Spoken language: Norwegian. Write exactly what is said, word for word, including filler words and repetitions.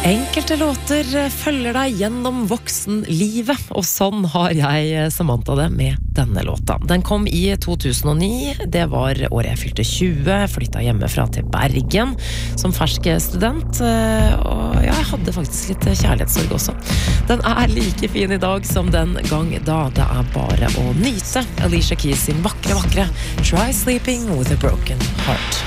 Enkelte låter følger deg gjennom voksenlivet, og sånn har jeg Samantha det med denne låta. Den kom i to tusen og ni, det var året jeg fylte tjue, flyttet hjemmefra til Bergen som fersk student, og ja, jeg hadde faktisk litt kjærlighetssorg også. Den er like fin i dag som den gang da, det er bare å nyte Alicia Keys sin vakre, vakre Try Sleeping with a Broken Heart.